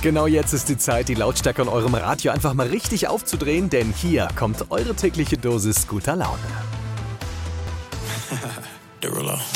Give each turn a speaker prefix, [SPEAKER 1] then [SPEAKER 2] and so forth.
[SPEAKER 1] Genau jetzt ist die Zeit, die Lautstärke an eurem Radio einfach mal richtig aufzudrehen, denn hier kommt eure tägliche Dosis guter Laune.
[SPEAKER 2] Derulo.